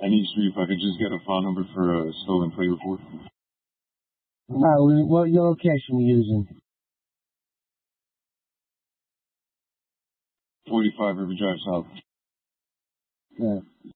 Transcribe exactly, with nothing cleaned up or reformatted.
I need to see if I could just get a file number for a stolen plate report. Alright, what your location you using? forty-five River Drive South. Yeah.